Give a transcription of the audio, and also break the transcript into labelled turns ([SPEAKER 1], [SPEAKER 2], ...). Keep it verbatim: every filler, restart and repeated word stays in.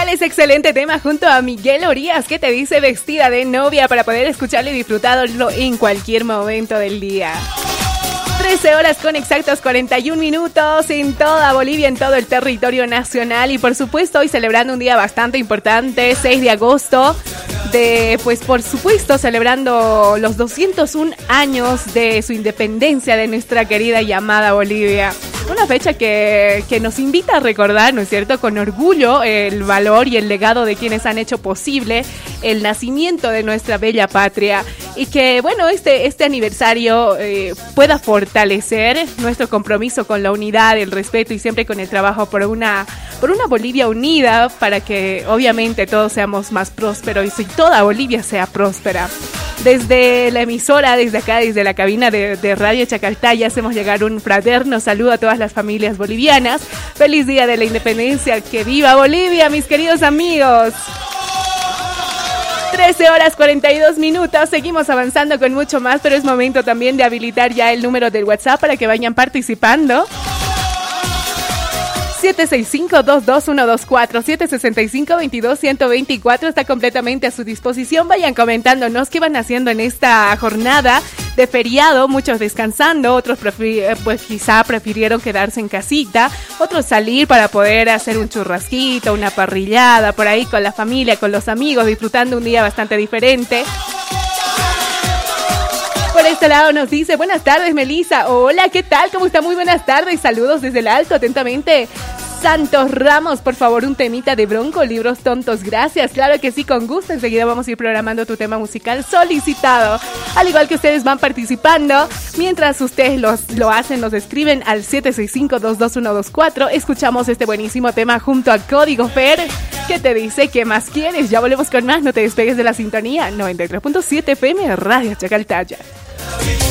[SPEAKER 1] Ese excelente tema junto a Miguel Orías, que te dice vestida de novia, para poder escucharlo y disfrutarlo en cualquier momento del día. trece horas con exactos cuarenta y un minutos en toda Bolivia, en todo el territorio nacional, y por supuesto hoy celebrando un día bastante importante, seis de agosto, de pues por supuesto celebrando los doscientos uno años de su independencia de nuestra querida y amada Bolivia. Una fecha que, que nos invita a recordar, ¿no es cierto?, con orgullo el valor y el legado de quienes han hecho posible el nacimiento de nuestra bella patria, y que, bueno, este, este aniversario eh, pueda fortalecer nuestro compromiso con la unidad, el respeto y siempre con el trabajo por una, por una Bolivia unida, para que obviamente todos seamos más prósperos y toda Bolivia sea próspera. Desde la emisora, desde acá, desde la cabina de, de Radio Chacaltaya, hacemos llegar un fraterno saludo a todas las familias bolivianas. ¡Feliz Día de la Independencia! ¡Que viva Bolivia, mis queridos amigos! trece horas cuarenta y dos minutos, seguimos avanzando con mucho más, pero es momento también de habilitar ya el número del WhatsApp para que vayan participando. siete seis cinco, dos dos uno dos cuatro, siete seis cinco, dos dos uno dos cuatro está completamente a su disposición. Vayan comentándonos qué van haciendo en esta jornada de feriado, muchos descansando, otros prefi- pues quizá prefirieron quedarse en casita, otros salir para poder hacer un churrasquito, una parrillada por ahí con la familia, con los amigos, disfrutando un día bastante diferente. Por este lado nos dice, buenas tardes Melissa, hola, ¿qué tal? ¿Cómo está? Muy buenas tardes, saludos desde el alto, atentamente Santos Ramos, por favor un temita de Bronco, Libros Tontos, gracias, claro que sí, con gusto, enseguida vamos a ir programando tu tema musical solicitado, al igual que ustedes van participando, mientras ustedes los, lo hacen, nos escriben al siete seis cinco, dos dos uno dos cuatro, escuchamos este buenísimo tema junto a Código Fer, que te dice, ¿qué más quieres? Ya volvemos con más, no te despegues de la sintonía, noventa y tres punto siete F M, Radio Chacaltaya.